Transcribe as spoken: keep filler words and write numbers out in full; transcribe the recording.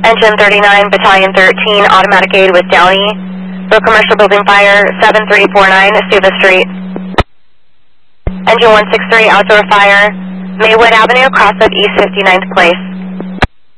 Engine thirty-nine, Battalion thirteen, automatic aid with Downey. For commercial building fire, seven three four nine, Suva Street. Engine one six three, outdoor fire, Maywood Avenue, cross of East fifty-ninth Place.